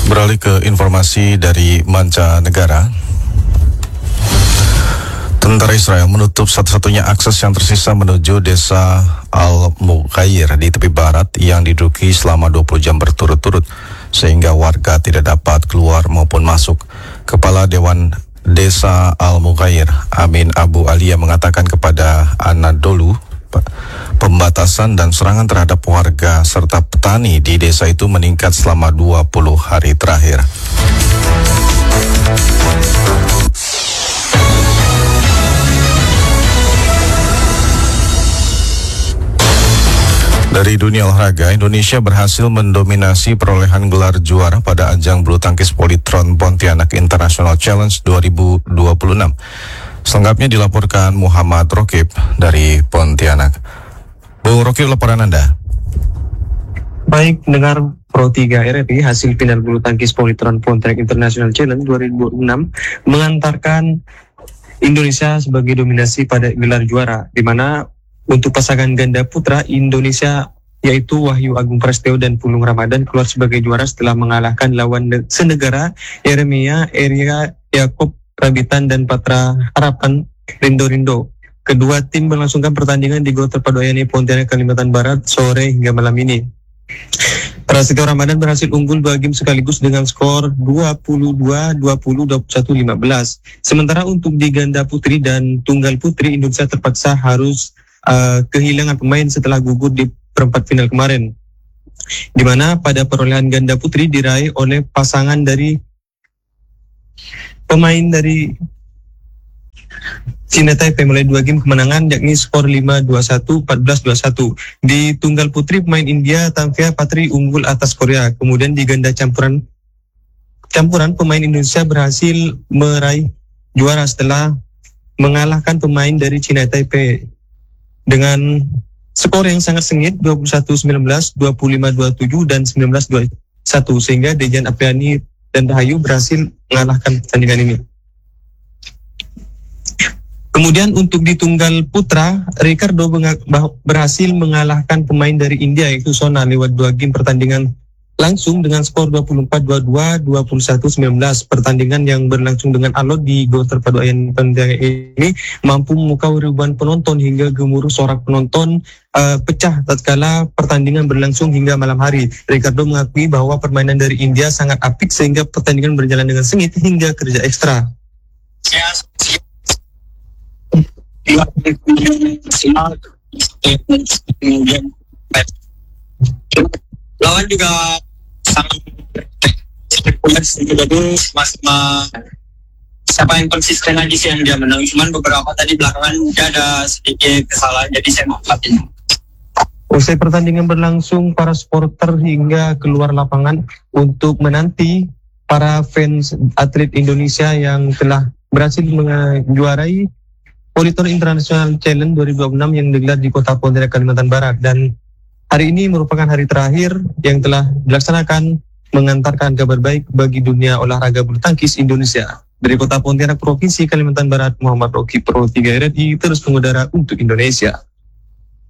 Beralih ke informasi dari mancanegara. Tentara Israel menutup satu-satunya akses yang tersisa menuju desa Al-Mughair di tepi barat yang diduduki selama 20 jam berturut-turut, sehingga warga tidak dapat keluar maupun masuk. Kepala Dewan Desa Al-Mughair, Amin Abu Alia, mengatakan kepada Anadolu, pembatasan dan serangan terhadap warga serta petani di desa itu meningkat selama 20 hari terakhir. Dari dunia olahraga, Indonesia berhasil mendominasi perolehan gelar juara pada ajang bulu tangkis Polytron Pontianak International Challenge 2026. Selengkapnya dilaporkan Muhammad Rokib dari Pontianak. Bung Rokib, laporan Anda. Baik, dengar Pro 3 RRI, hasil final bulu tangkis Polytron Pontianak International Challenge 2026 mengantarkan Indonesia sebagai dominasi pada gelar juara, di mana untuk pasangan ganda putra Indonesia yaitu Wahyu Agung Prasetyo dan Pulung Ramadan keluar sebagai juara setelah mengalahkan lawan senegara Yeremia Eria Yakob Rabitan dan Patra Harapan Rindo. Kedua tim berlangsungkan pertandingan di Gor Terpaduayani Pontianak, Kalimantan Barat sore hingga malam ini. Prasetyo Ramadan berhasil unggul 2 game sekaligus dengan skor 22-20, 21-15. Sementara untuk di ganda putri dan tunggal putri, Indonesia terpaksa harus kehilangan pemain setelah gugur di perempat final kemarin, di mana pada perolehan ganda putri diraih oleh pasangan dari pemain dari Cina Taipei mulai 2 game kemenangan, yakni skor 5-21, 14-21. Di tunggal putri, pemain India Tanvia Patri unggul atas Korea. Kemudian di ganda campuran pemain Indonesia berhasil meraih juara setelah mengalahkan pemain dari Cina Taipei dengan skor yang sangat sengit 21-19, 25-27, dan 19-21, sehingga Dejan Apriani dan Rahayu berhasil mengalahkan pertandingan ini. Kemudian untuk di tunggal putra, Ricardo berhasil mengalahkan pemain dari India yaitu Sona lewat 2 game pertandingan langsung dengan skor 24-22, 21-19. Pertandingan yang berlangsung dengan alot di Gor Terpaduayani Pontianak ini mampu memukau ribuan penonton hingga gemuruh sorak penonton pecah tatkala pertandingan berlangsung hingga malam hari. Ricardo mengakui bahwa permainan dari India sangat apik sehingga pertandingan berjalan dengan sengit hingga kerja ekstra. Lawan juga sangat siapa yang konsisten lagi sih yang dia menang, cuman beberapa tadi belakangan dia ada sedikit kesalahan, jadi saya manfaatin. Usai pertandingan berlangsung, para supporter hingga keluar lapangan untuk menanti para fans atlet Indonesia yang telah berhasil menjuarai Polytron International Challenge 2026 yang digelar di Kota Pontianak, Kalimantan Barat. Dan hari ini merupakan hari terakhir yang telah dilaksanakan mengantarkan kabar baik bagi dunia olahraga bulu tangkis Indonesia. Dari Kota Pontianak, Provinsi Kalimantan Barat, Muhammad Rokib, Pro 3 RRI, terus mengudara untuk Indonesia.